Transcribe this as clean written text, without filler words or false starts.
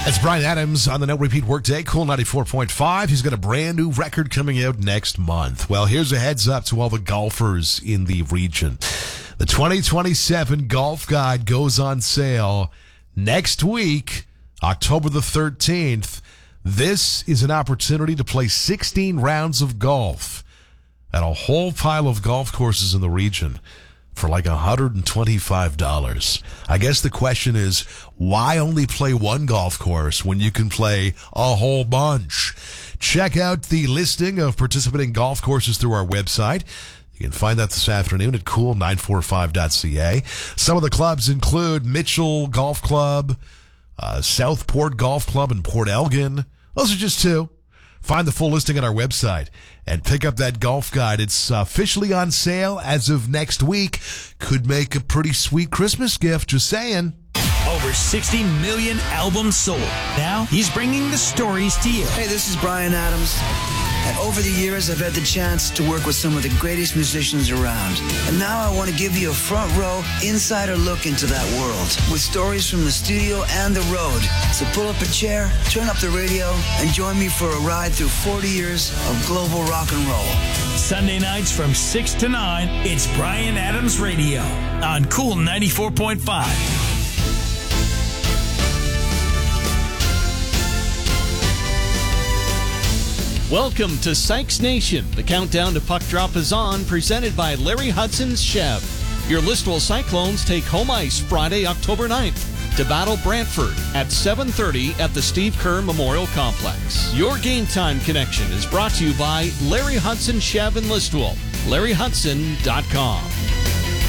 It's Bryan Adams on the No Repeat Workday, Cool 94.5. He's got a brand new record coming out next month. Well, here's a heads up to all the golfers in the region. The 2027 Golf Guide goes on sale next week, October the 13th. This is an opportunity to play 16 rounds of golf at a whole pile of golf courses in the region for like $125. I guess the question is, why only play one golf course when you can play a whole bunch? Check out the listing of participating golf courses through our website. You can find that this afternoon at cool945.ca. Some of the clubs include Mitchell Golf Club, Southport Golf Club in Port Elgin. Those are just two. Find the full listing on our website and pick up that golf guide. It's officially on sale as of next week. Could make a pretty sweet Christmas gift, just saying. Over 60 million albums sold. Now he's bringing the stories to you. Hey, this is Bryan Adams. And over the years, I've had the chance to work with some of the greatest musicians around. And now I want to give you a front row, insider look into that world with stories from the studio and the road. So pull up a chair, turn up the radio, and join me for a ride through 40 years of global rock and roll. Sunday nights from 6 to 9, it's Bryan Adams Radio on Cool 94.5. Welcome to Sykes Nation. The countdown to puck drop is on, presented by Larry Hudson's Chev. Your Listowel Cyclones take home ice Friday, October 9th to battle Brantford at 7:30 at the Steve Kerr Memorial Complex. Your Game Time connection is brought to you by Larry Hudson Chev in Listowel. LarryHudson.com.